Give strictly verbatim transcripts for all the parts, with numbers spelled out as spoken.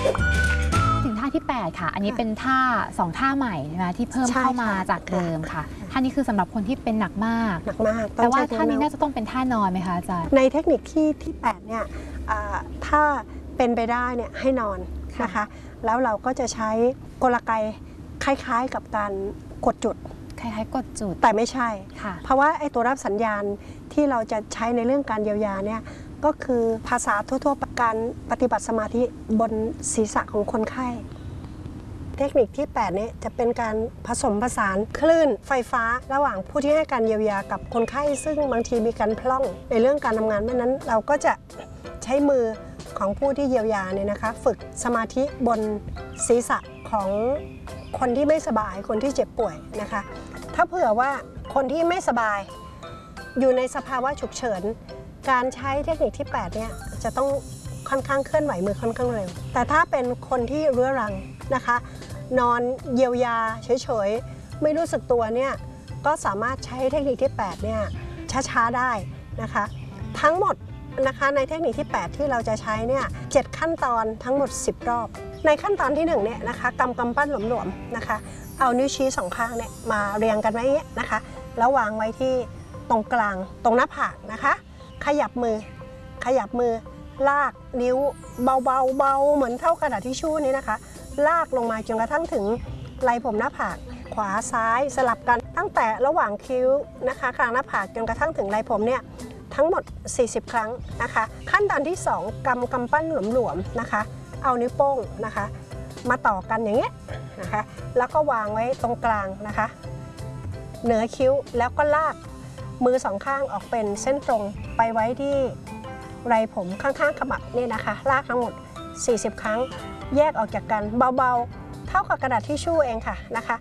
ถึงท่าที่แปดค่ะอันนี้เป็นท่าสองท่าใหม่ใช่ไหมที่เพิ่มเข้ามาจากเดิมค่ะท่านี้คือสำหรับคนที่เป็นหนักมากหนักมากแต่ว่าท่านี้น่าจะต้องเป็นท่านอนไหมคะอาจารย์ในเทคนิคที่ที่แปดเนี่ยถ้าเป็นไปได้เนี่ยให้นอนนะคะแล้วเราก็จะใช้กลไกคล้ายๆกับการกดจุดคล้ายๆกดจุดแต่ไม่ใช่เพราะว่าไอ้ตัวรับสัญญาณที่เราจะใช้ในเรื่องการเยียวยาเนี่ยก็คือภาษาทั่วๆไปการปฏิบัติสมาธิบนศีรษะของคนไข้เทคนิคที่แปดนี้จะเป็นการผสมผสานคลื่นไฟฟ้าระหว่างผู้ที่ให้การเยียวยากับคนไข้ซึ่งบางทีมีการพล่องในเรื่องการทำงานเพราะนั้นเราก็จะใช้มือของผู้ที่เยียวยาเนี่ยนะคะฝึกสมาธิบนศีรษะของคนที่ไม่สบายคนที่เจ็บป่วยนะคะถ้าเผื่อว่าคนที่ไม่สบายอยู่ในสภาวะฉุกเฉินการใช้เทคนิคที่แปดเนี่ยจะต้องค่อนข้างเคลื่อนไหวมือค่อนข้างเร็วแต่ถ้าเป็นคนที่เรื้อรังนะคะนอนเยียวยาเฉยๆไม่รู้สึกตัวเนี่ยก็สามารถใช้เทคนิคที่แปดเนี่ยช้าๆได้นะคะทั้งหมดนะคะในเทคนิคที่แปดที่เราจะใช้เนี่ยเจ็ดขั้นตอนทั้งหมดสิบรอบในขั้นตอนที่หนึ่งเนี่ยนะคะกำกำปั้นหลวมๆนะคะเอานิ้วชี้สองข้างเนี่ยมาเรียงกันไว้อย่างเงี้ยนะคะแล้ววางไว้ที่ตรงกลางตรงหน้าผากนะคะขยับมือขยับมือลากนิ้วเบาๆเบาเหมือนเท่ากระดาษทิชชู่นี้นะคะลากลงมาจนกระทั่งถึงไหล่ผมหน้าผากขวาซ้ายสลับกันตั้งแต่ระหว่างคิ้วนะคะกลางหน้าผากจนกระทั่งถึงไหล่ผมเนี่ยทั้งหมดสี่สิบครั้งนะคะขั้นตอนที่สองกำกำปั้นหลวมๆนะคะเอานิ้วโป้งนะคะมาต่อกันอย่างเงี้ยนะคะแล้วก็วางไว้ตรงกลางนะคะเหนือคิ้วแล้วก็ลากมือสองข้างออกเป็นเส้นตรงไปไว้ที่ไรผมข้างๆขมับนี่นะคะลากทั้งหมดสี่สิบครั้งแยกออกจากกันเบาๆเท่ากับกระดาษทิชชู่เองค่ะนะคะ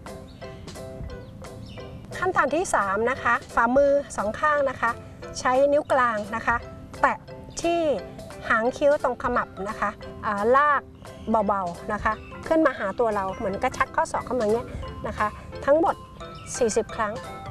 ขั้นตอนที่สามนะคะฝ่ามือสองข้างนะคะใช้นิ้วกลางนะคะแตะที่หางคิ้วตรงขมับนะคะลากเบาๆนะคะขึ้นมาหาตัวเราเหมือนกระชักข้อศอกเข้ามาเงี้ยนะคะทั้งหมดสี่สิบครั้ง